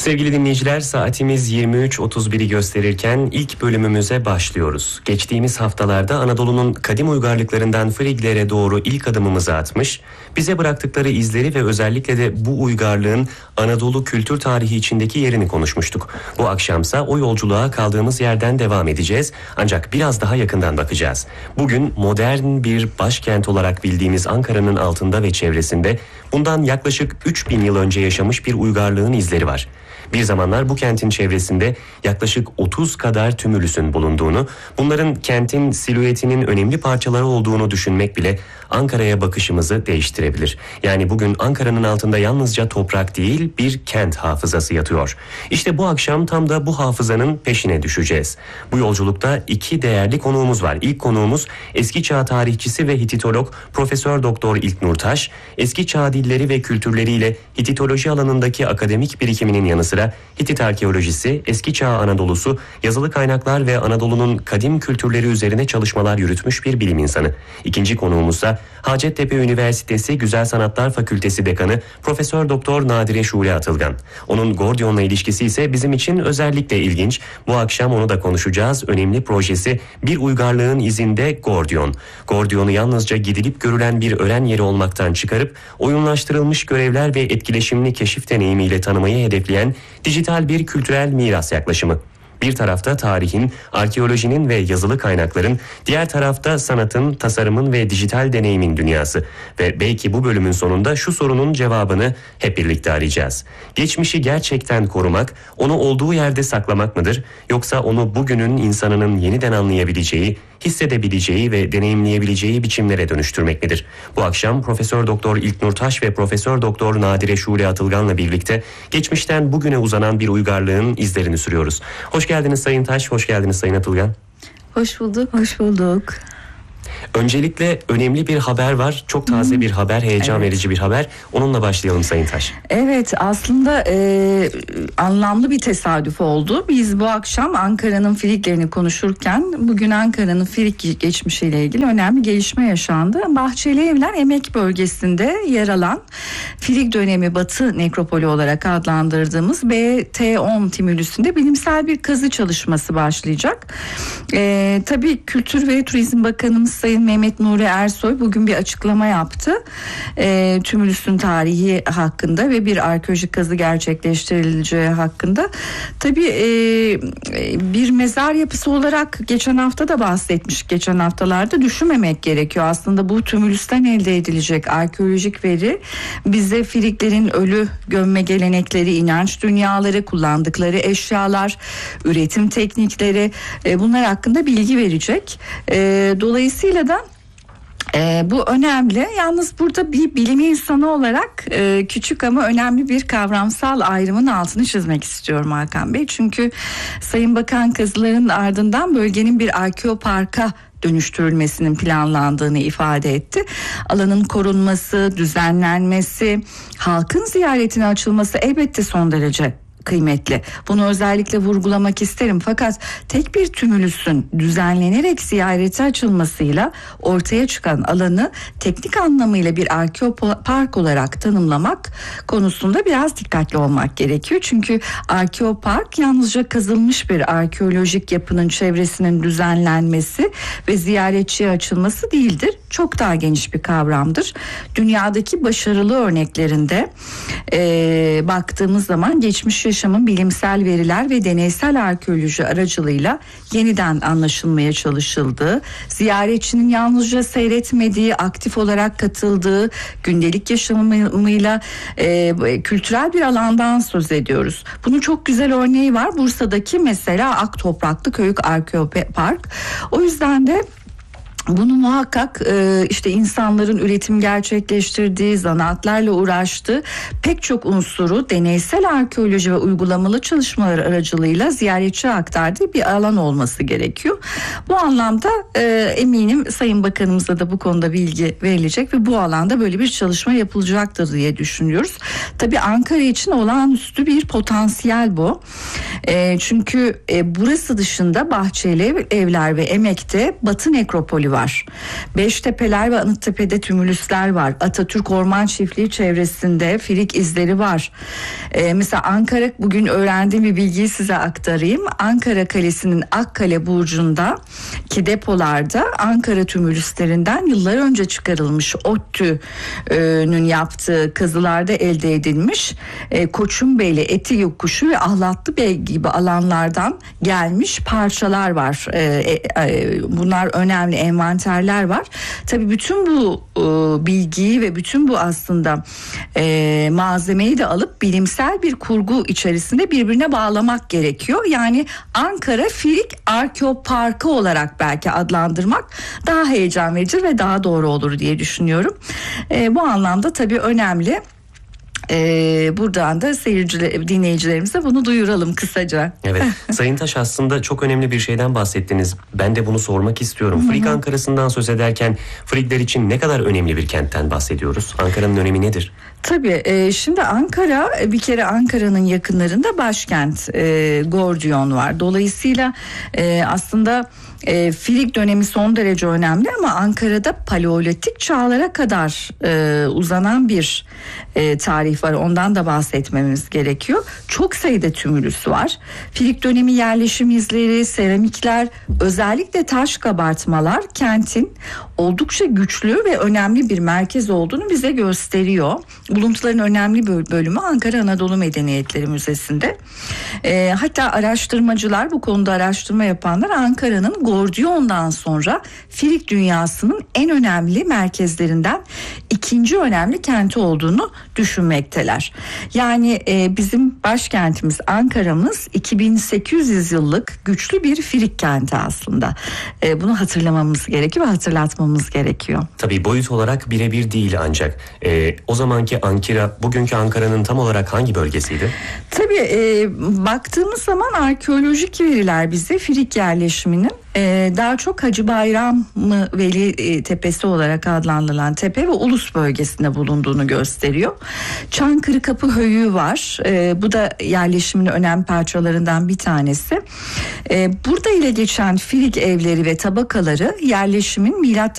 Sevgili dinleyiciler, saatimiz 23.31'i gösterirken ilk bölümümüze başlıyoruz. Geçtiğimiz haftalarda Anadolu'nun kadim uygarlıklarından Friglere doğru ilk adımımızı atmış, bize bıraktıkları izleri ve özellikle de bu uygarlığın Anadolu kültür tarihi içindeki yerini konuşmuştuk. Bu akşamsa o yolculuğa kaldığımız yerden devam edeceğiz, ancak biraz daha yakından bakacağız. Bugün modern bir başkent olarak bildiğimiz Ankara'nın altında ve çevresinde bundan yaklaşık 3000 yıl önce yaşamış bir uygarlığın izleri var. Bir zamanlar bu kentin çevresinde yaklaşık 30 kadar tümülüsün bulunduğunu, bunların kentin silüetinin önemli parçaları olduğunu düşünmek bile Ankara'ya bakışımızı değiştirebilir. Yani bugün Ankara'nın altında yalnızca toprak değil, bir kent hafızası yatıyor. İşte bu akşam tam da bu hafızanın peşine düşeceğiz. Bu yolculukta iki değerli konuğumuz var. İlk konuğumuz eski çağ tarihçisi ve Hititolog Profesör Doktor İlknur Taş. Eski çağ dilleri ve kültürleriyle Hititoloji alanındaki akademik birikiminin yanı sıra Hitit arkeolojisi, eski çağ Anadolu'su, yazılı kaynaklar ve Anadolu'nun kadim kültürleri üzerine çalışmalar yürütmüş bir bilim insanı. İkinci konuğumuzsa Hacettepe Üniversitesi Güzel Sanatlar Fakültesi Dekanı Profesör Doktor Nadire Şule Atılgan. Onun Gordion'la ilişkisi ise bizim için özellikle ilginç. Bu akşam onu da konuşacağız. Önemli projesi Bir Uygarlığın İzinde Gordion. Gordion'u yalnızca gidilip görülen bir öğren yeri olmaktan çıkarıp oyunlaştırılmış görevler ve etkileşimli keşif deneyimiyle tanımayı hedefleyen dijital bir kültürel miras yaklaşımı. Bir tarafta tarihin, arkeolojinin ve yazılı kaynakların, diğer tarafta sanatın, tasarımın ve dijital deneyimin dünyası. Ve belki bu bölümün sonunda şu sorunun cevabını hep birlikte arayacağız. Geçmişi gerçekten korumak, onu olduğu yerde saklamak mıdır? Yoksa onu bugünün insanının yeniden anlayabileceği, hissedebileceği ve deneyimleyebileceği biçimlere dönüştürmek midir? Bu akşam Profesör Doktor İlknur Taş ve Profesör Doktor Nadire Şule Atılgan'la birlikte geçmişten bugüne uzanan bir uygarlığın izlerini sürüyoruz. Hoş geldiniz Sayın Taş, hoş geldiniz Sayın Atılgan. Hoş bulduk. Hoş bulduk. Öncelikle önemli bir haber var. Çok taze bir haber, heyecan verici bir haber. Onunla başlayalım Sayın Taş. Evet, aslında anlamlı bir tesadüf oldu. Biz bu akşam Ankara'nın Friglerini konuşurken bugün Ankara'nın Frig geçmişiyle ilgili önemli gelişme yaşandı. Bahçeli Evler Emek Bölgesi'nde yer alan Frig dönemi Batı Nekropolü olarak adlandırdığımız BT10 Timülüsü'nde bilimsel bir kazı çalışması başlayacak. Tabii Kültür ve Turizm Bakanımız Sayın Mehmet Nuri Ersoy bugün bir açıklama yaptı. Tümülüsün tarihi hakkında ve bir arkeolojik kazı gerçekleştirileceği hakkında. Tabii bir mezar yapısı olarak geçen hafta da bahsetmiş. Geçen haftalarda düşünmemek gerekiyor. Aslında bu tümülüsten elde edilecek arkeolojik veri bize Friglerin ölü gömme gelenekleri, inanç dünyaları, kullandıkları eşyalar, üretim teknikleri bunlar hakkında bilgi verecek. Dolayısıyla da bu önemli. Yalnız burada bir bilim insanı olarak küçük ama önemli bir kavramsal ayrımın altını çizmek istiyorum Hakan Bey. Çünkü Sayın Bakan kazıların ardından bölgenin bir arkeoparka dönüştürülmesinin planlandığını ifade etti. Alanın korunması, düzenlenmesi, halkın ziyaretine açılması elbette son derece kıymetli. Bunu özellikle vurgulamak isterim. Fakat tek bir tümülüsün düzenlenerek ziyarete açılmasıyla ortaya çıkan alanı teknik anlamıyla bir arkeopark olarak tanımlamak konusunda biraz dikkatli olmak gerekiyor. Çünkü arkeopark yalnızca kazılmış bir arkeolojik yapının çevresinin düzenlenmesi ve ziyaretçiye açılması değildir. Çok daha geniş bir kavramdır. Dünyadaki başarılı örneklerinde baktığımız zaman geçmiş yaşamın bilimsel veriler ve deneysel arkeoloji aracılığıyla yeniden anlaşılmaya çalışıldığı, ziyaretçinin yalnızca seyretmediği, aktif olarak katıldığı, gündelik yaşamıyla kültürel bir alandan söz ediyoruz. Bunun çok güzel örneği var. Bursa'daki mesela Aktopraklı Köyük Arkeopark. O yüzden de bunu muhakkak işte insanların üretim gerçekleştirdiği, zanaatlarla uğraştığı pek çok unsuru deneysel arkeoloji ve uygulamalı çalışmalar aracılığıyla ziyaretçiye aktardığı bir alan olması gerekiyor. Bu anlamda eminim Sayın Bakanımıza da bu konuda bilgi verilecek ve bu alanda böyle bir çalışma yapılacaktır diye düşünüyoruz. Tabii Ankara için olağanüstü bir potansiyel bu. Çünkü burası dışında Bahçeli Evler ve Emek'te Batı Nekropoli var. Beştepeler ve Anıttepe'de tümülüsler var. Atatürk Orman Çiftliği çevresinde Frig izleri var. Mesela Ankara, bugün öğrendiğim bir bilgiyi size aktarayım. Ankara Kalesi'nin Akkale Burcu'ndaki depolarda Ankara tümülüslerinden yıllar önce çıkarılmış ODTÜ'nün yaptığı kazılarda elde edilmiş Koçunbeyli, Eti Yokuşu ve Ahlatlıbey gibi alanlardan gelmiş parçalar var. Bunlar önemli envanterler var. Tabii bütün bu bilgiyi ve bütün bu aslında malzemeyi de alıp bilimsel bir kurgu içerisinde birbirine bağlamak gerekiyor. Yani Ankara Frig Arkeoparkı olarak belki adlandırmak daha heyecan verici ve daha doğru olur diye düşünüyorum. Bu anlamda tabii önemli. Buradan da dinleyicilerimize bunu duyuralım kısaca. Evet, Sayın Taş, aslında çok önemli bir şeyden bahsettiniz. Ben de bunu sormak istiyorum. Frig Ankara'sından söz ederken Frigler için ne kadar önemli bir kentten bahsediyoruz? Ankara'nın önemi nedir? Tabii şimdi Ankara, bir kere Ankara'nın yakınlarında başkent Gordiyon var. Dolayısıyla aslında Frig dönemi son derece önemli ama Ankara'da Paleolitik çağlara kadar uzanan bir tarih var. Ondan da bahsetmemiz gerekiyor. Çok sayıda tümülüs var. Frig dönemi yerleşim izleri, seramikler, özellikle taş kabartmalar kentin oldukça güçlü ve önemli bir merkez olduğunu bize gösteriyor. Buluntuların önemli bir bölümü Ankara Anadolu Medeniyetleri Müzesi'nde. Hatta araştırmacılar, bu konuda araştırma yapanlar Ankara'nın Gordiyon'dan sonra Frig dünyasının en önemli merkezlerinden ikinci önemli kenti olduğunu düşünmekteler. Yani bizim başkentimiz Ankara'mız 2800 yıllık güçlü bir Frig kenti aslında. Bunu hatırlamamız gerekiyor ve hatırlatmamız gerekiyor. Tabii boyut olarak birebir değil ancak. O zamanki Ankara, bugünkü Ankara'nın tam olarak hangi bölgesiydi? Tabii baktığımız zaman arkeolojik veriler bize Frig yerleşiminin daha çok Hacı Bayramı Veli Tepesi olarak adlandırılan tepe ve Ulus bölgesinde bulunduğunu gösteriyor. Çankırı Kapı Höyüğü var. Bu da yerleşimin önemli parçalarından bir tanesi. Burada ile geçen Frig evleri ve tabakaları yerleşimin milattan